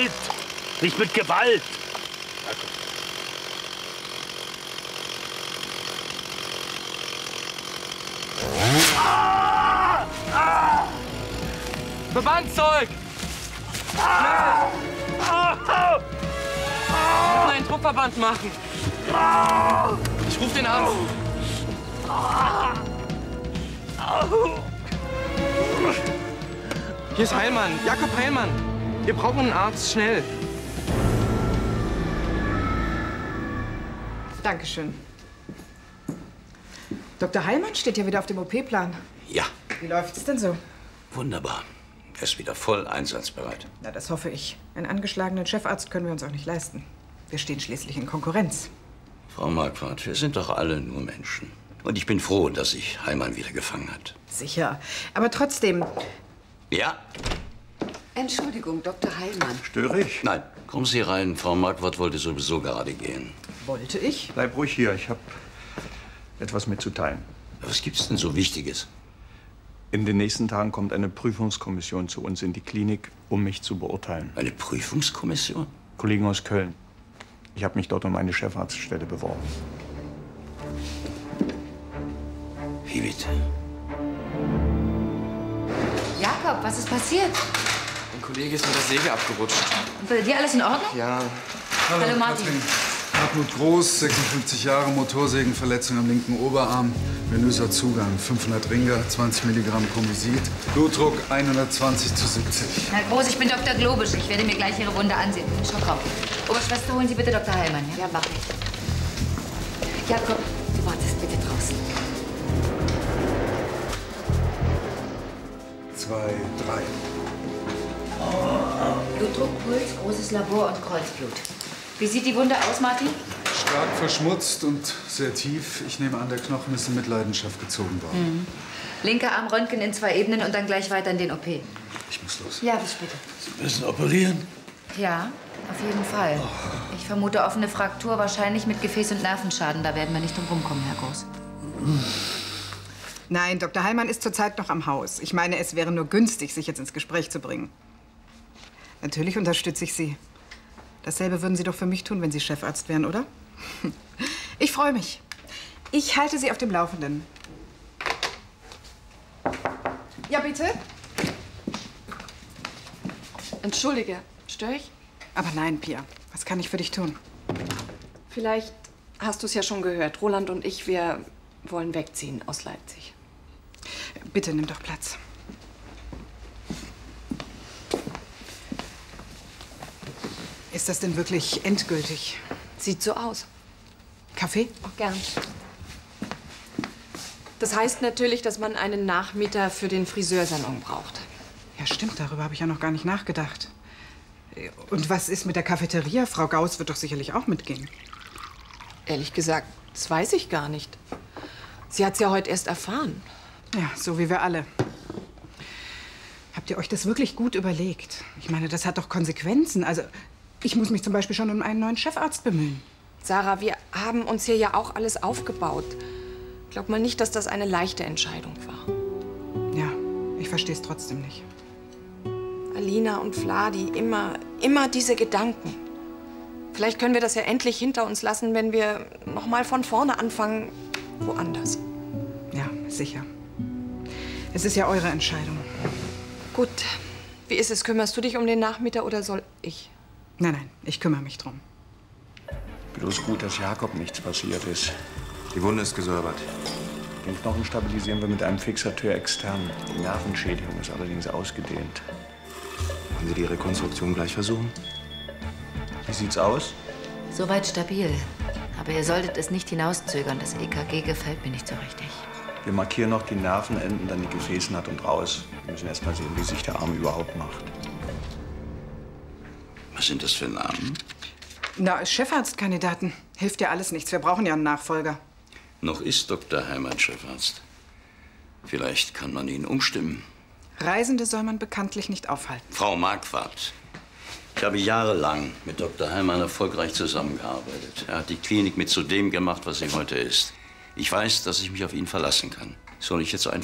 Mit. Nicht mit Gewalt. Bebandszeug! Wir müssen einen Druckverband machen. Ich ruf den an. Hier ist Heilmann, Jakob Heilmann. Wir brauchen einen Arzt, schnell. Dankeschön. Dr. Heilmann steht ja wieder auf dem OP-Plan. Ja. Wie läuft's denn so? Wunderbar. Er ist wieder voll einsatzbereit. Na, das hoffe ich. Einen angeschlagenen Chefarzt können wir uns auch nicht leisten. Wir stehen schließlich in Konkurrenz. Frau Marquardt, wir sind doch alle nur Menschen. Und ich bin froh, dass sich Heilmann wieder gefangen hat. Sicher. Aber trotzdem... Ja? Entschuldigung, Dr. Heilmann. Störe ich? Nein. Kommen Sie rein. Frau Marquardt wollte sowieso gerade gehen. Wollte ich? Bleib ruhig hier. Ich habe etwas mitzuteilen. Was gibt's denn so Wichtiges? In den nächsten Tagen kommt eine Prüfungskommission zu uns in die Klinik, um mich zu beurteilen. Eine Prüfungskommission? Kollegen aus Köln. Ich habe mich dort um eine Chefarztstelle beworben. Wie bitte? Jakob, was ist passiert? Ein Kollege ist mit der Säge abgerutscht. Und bei dir alles in Ordnung? Ja. Hallo Martin. Hartmut Groß, 56 Jahre, Motorsägenverletzung am linken Oberarm, venöser Zugang, 500 Ringer, 20 Milligramm Chromisid, Blutdruck 120/70. Herr Groß, ich bin Dr. Globisch. Ich werde mir gleich Ihre Wunde ansehen. Schockraum. Oberschwester, holen Sie bitte Dr. Heilmann, ja? Ja, mach ich. Jakob, du wartest bitte draußen. 2, 3. Blutdruck, Puls, großes Labor und Kreuzblut. Wie sieht die Wunde aus, Martin? Stark verschmutzt und sehr tief. Ich nehme an, der Knochen ist in Mitleidenschaft gezogen worden. Linker Arm Röntgen in 2 Ebenen und dann gleich weiter in den OP. Ich muss los. Ja, bis später. Sie müssen operieren? Ja, auf jeden Fall. Ich vermute offene Fraktur, wahrscheinlich mit Gefäß- und Nervenschaden. Da werden wir nicht drum rumkommen, Herr Groß. Nein, Dr. Heilmann ist zurzeit noch am Haus. Ich meine, es wäre nur günstig, sich jetzt ins Gespräch zu bringen. Natürlich unterstütze ich Sie. Dasselbe würden Sie doch für mich tun, wenn Sie Chefarzt wären, oder? Ich freue mich. Ich halte Sie auf dem Laufenden. Ja, bitte? Entschuldige, störe ich? Aber nein, Pia. Was kann ich für dich tun? Vielleicht hast du es ja schon gehört. Roland und ich, wir wollen wegziehen aus Leipzig. Bitte, nimm doch Platz. Ist das denn wirklich endgültig? Sieht so aus. Kaffee? Auch gern. Das heißt natürlich, dass man einen Nachmieter für den Friseursalon braucht. Ja, stimmt. Darüber habe ich ja noch gar nicht nachgedacht. Und was ist mit der Cafeteria? Frau Gauss wird doch sicherlich auch mitgehen. Ehrlich gesagt, das weiß ich gar nicht. Sie hat es ja heute erst erfahren. Ja, so wie wir alle. Habt ihr euch das wirklich gut überlegt? Ich meine, das hat doch Konsequenzen. Also, ich muss mich zum Beispiel schon um einen neuen Chefarzt bemühen. Sarah, wir haben uns hier ja auch alles aufgebaut. Glaub mal nicht, dass das eine leichte Entscheidung war. Ja, ich verstehe es trotzdem nicht. Alina und Vladi, immer diese Gedanken. Vielleicht können wir das ja endlich hinter uns lassen, wenn wir noch mal von vorne anfangen, woanders. Ja, sicher. Es ist ja eure Entscheidung. Gut. Wie ist es? Kümmerst du dich um den Nachmieter oder soll ich? Nein, nein, ich kümmere mich drum. Bloß gut, dass Jakob nichts passiert ist. Die Wunde ist gesäubert. Den Knochen stabilisieren wir mit einem Fixateur extern. Die Nervenschädigung ist allerdings ausgedehnt. Wollen Sie die Rekonstruktion gleich versuchen? Wie sieht's aus? Soweit stabil. Aber ihr solltet es nicht hinauszögern. Das EKG gefällt mir nicht so richtig. Wir markieren noch die Nervenenden, dann die Gefäßnaht und raus. Wir müssen erst mal sehen, wie sich der Arm überhaupt macht. Was sind das für Namen? Na, als Chefarztkandidaten hilft ja alles nichts. Wir brauchen ja einen Nachfolger. Noch ist Dr. Heilmann Chefarzt. Vielleicht kann man ihn umstimmen. Reisende soll man bekanntlich nicht aufhalten. Frau Marquardt, ich habe jahrelang mit Dr. Heilmann erfolgreich zusammengearbeitet. Er hat die Klinik mit zu dem gemacht, was sie heute ist. Ich weiß, dass ich mich auf ihn verlassen kann. Soll ich jetzt ein